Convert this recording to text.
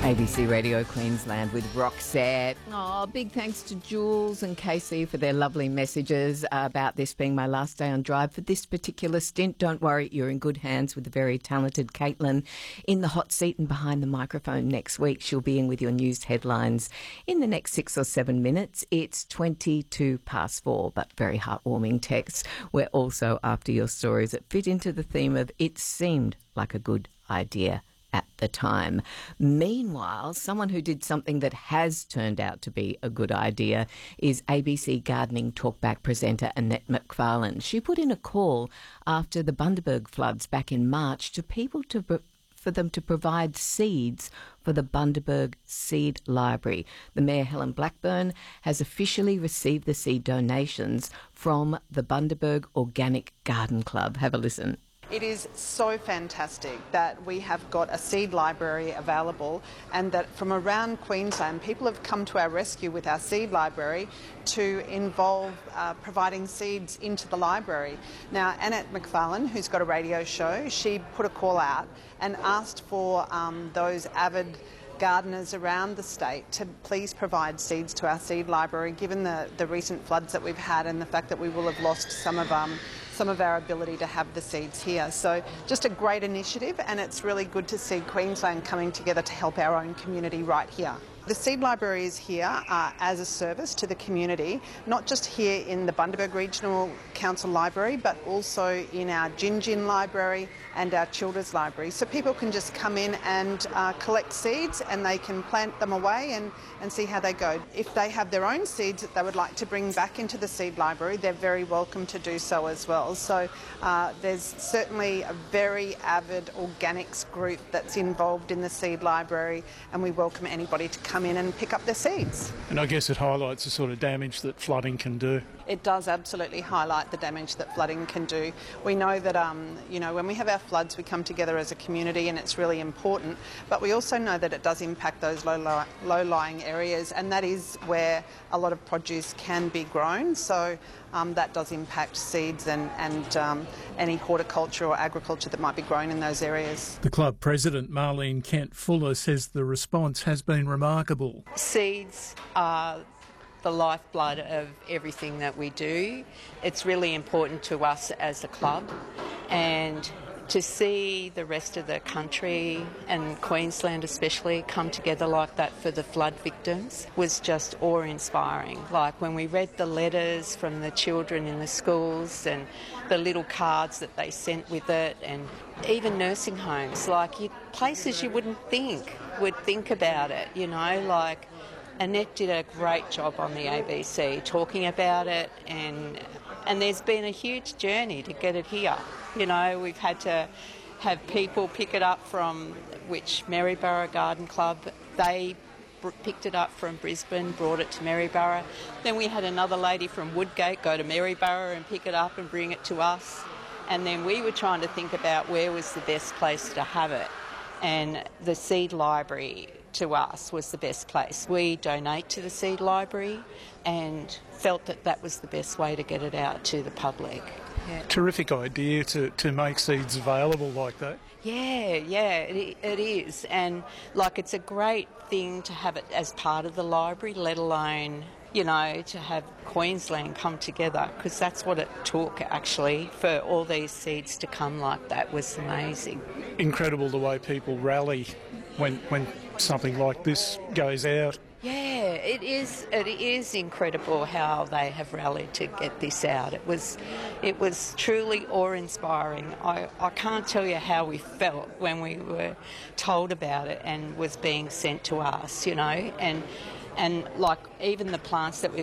ABC Radio Queensland with Roxette. Oh, big thanks to Jules and Casey for their lovely messages about this being my last day on Drive for this particular stint. Don't worry, you're in good hands with the very talented Caitlin in the hot seat and behind the microphone next week. She'll be in with your news headlines in the next 6 or 7 minutes. It's 4:22, but very heartwarming texts. We're also after your stories that fit into the theme of it seemed like a good idea at the time. Meanwhile, someone who did something that has turned out to be a good idea is ABC Gardening Talkback presenter Annette McFarlane. She put in a call after the Bundaberg floods back in March to people for them to provide seeds for the Bundaberg Seed Library. The Mayor, Helen Blackburn, has officially received the seed donations from the Bundaberg Organic Garden Club. Have a listen. It is so fantastic that we have got a seed library available and that from around Queensland people have come to our rescue with our seed library to involve providing seeds into the library. Now, Annette McFarlane, who's got a radio show, she put a call out and asked for those avid gardeners around the state to please provide seeds to our seed library, given the recent floods that we've had and the fact that we will have lost some of our ability to have the seeds here. So just a great initiative, and it's really good to see Queensland coming together to help our own community right here. The Seed Library is here as a service to the community, not just here in the Bundaberg Regional Council Library, but also in our Gin Gin Library and our Children's Library. So people can just come in and collect seeds and they can plant them away and see how they go. If they have their own seeds that they would like to bring back into the Seed Library, they're very welcome to do so as well. So there's certainly a very avid organics group that's involved in the Seed Library, and we welcome anybody to come in and pick up their seeds. And I guess it highlights the sort of damage that flooding can do. It does absolutely highlight the damage that flooding can do. We know that, when we have our floods, we come together as a community and it's really important, but we also know that it does impact those low-lying areas, and that is where a lot of produce can be grown. So that does impact seeds and any horticulture or agriculture that might be grown in those areas. The club president, Marlene Kent-Fuller, says the response has been remarkable. Seeds are the lifeblood of everything that we do. It's really important to us as a club, and to see the rest of the country and Queensland especially come together like that for the flood victims was just awe-inspiring. Like when we read the letters from the children in the schools and the little cards that they sent with it, and even nursing homes, like places you wouldn't think would think about it, like Annette did a great job on the ABC talking about it, and there's been a huge journey to get it here. We've had to have people pick it up from Maryborough Garden Club. They picked it up from Brisbane, brought it to Maryborough. Then we had another lady from Woodgate go to Maryborough and pick it up and bring it to us. And then we were trying to think about where was the best place to have it. And the Seed Library to us was the best place. We donate to the Seed Library and felt that that was the best way to get it out to the public. Yeah. Terrific idea to make seeds available like that. Yeah, it is. And it's a great thing to have it as part of the library, let alone, to have Queensland come together, because that's what it took actually for all these seeds to come like that. Was amazing. Incredible the way people rally when something like this goes out. Yeah, it is incredible how they have rallied to get this out. It was truly awe-inspiring. I can't tell you how we felt when we were told about it and was being sent to us, and even the plants that we've